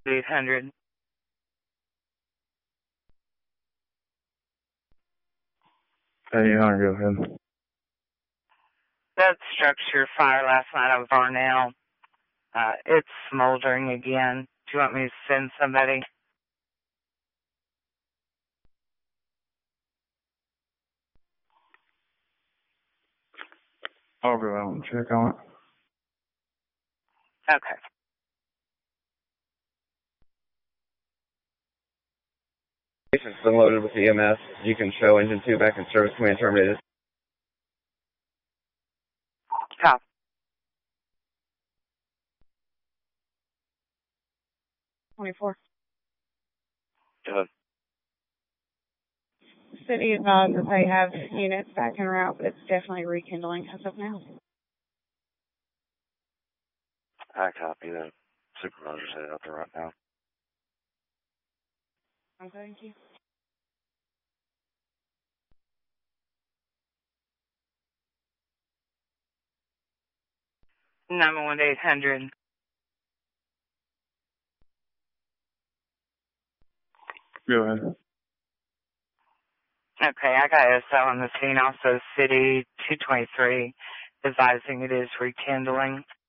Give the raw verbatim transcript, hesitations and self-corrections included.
eight hundred. eight hundred, go ahead. That structure fire last night on Varnell, uh, it's smoldering again. Do you want me to send somebody? I'll go out and check on it. Okay. It's been loaded with E M S. You can show engine two back in service. Command terminated. Copy. twenty-four. Go ahead. City advised that they have units back en route, but it's definitely rekindling as of now. I copy that. Supervisor's headed out there right now. Okay, thank you. nine one eight hundred. Go ahead. Okay, I got S O on the scene. Also, City two twenty-three advising it is rekindling.